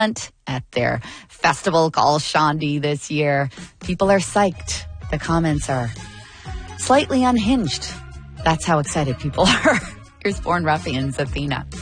at their festival called Shandy this year. People are psyched. The comments are slightly unhinged. That's how excited people are. Here's Born Ruffians, Athena.